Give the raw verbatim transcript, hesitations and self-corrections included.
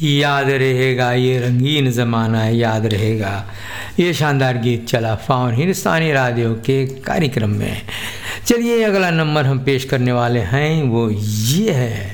याद रहेगा ये रंगीन ज़माना, याद रहेगा। ये शानदार गीत चला फाउन हिंदुस्तानी रेडियो के कार्यक्रम में। चलिए अगला नंबर हम पेश करने वाले हैं वो ये है।